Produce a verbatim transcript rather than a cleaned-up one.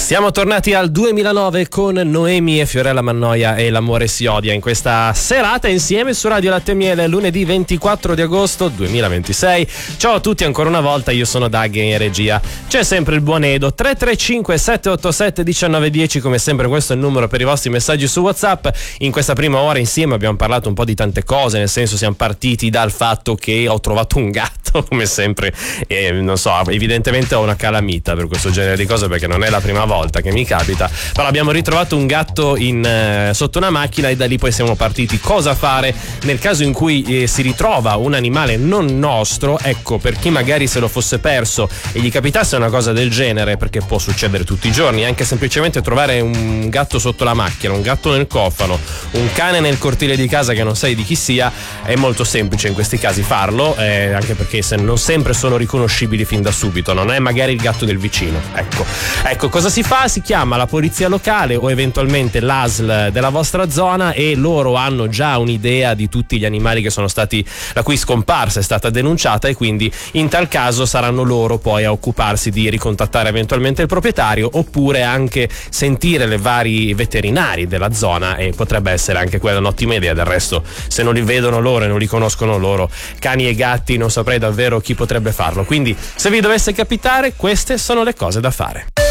Siamo tornati al duemilanove con Noemi e Fiorella Mannoia e L'amore si odia in questa serata insieme su Radio Latte e Miele, lunedì ventiquattro di agosto duemilaventisei. Ciao a tutti ancora una volta, io sono Dag in regia. C'è sempre il buon Edo. Tre tre cinque sette otto sette uno nove uno zero, come sempre questo è il numero per i vostri messaggi su WhatsApp. In questa prima ora insieme abbiamo parlato un po' di tante cose, nel senso siamo partiti dal fatto che ho trovato un gatto, come sempre, e non so, evidentemente ho una calamita per questo genere di cose perché non è la prima volta che mi capita, però abbiamo ritrovato un gatto in, eh, sotto una macchina, e da lì poi siamo partiti. Cosa fare nel caso in cui eh, si ritrova un animale non nostro? Ecco, per chi magari se lo fosse perso e gli capitasse una cosa del genere, perché può succedere tutti i giorni, anche semplicemente trovare un gatto sotto la macchina, un gatto nel cofano, un cane nel cortile di casa che non sai di chi sia, è molto semplice in questi casi farlo, eh, anche perché se non sempre sono riconoscibili fin da subito, non è magari il gatto del vicino. Ecco, ecco cosa si fa? Si chiama la polizia locale o eventualmente l'A S L della vostra zona, e loro hanno già un'idea di tutti gli animali che sono stati, la cui scomparsa è stata denunciata, e quindi in tal caso saranno loro poi a occuparsi di ricontattare eventualmente il proprietario, oppure anche sentire le vari veterinari della zona, e potrebbe essere anche quella un'ottima idea. Del resto, se non li vedono loro e non li conoscono loro, cani e gatti, non saprei davvero chi potrebbe farlo. Quindi se vi dovesse capitare, queste sono le cose da fare.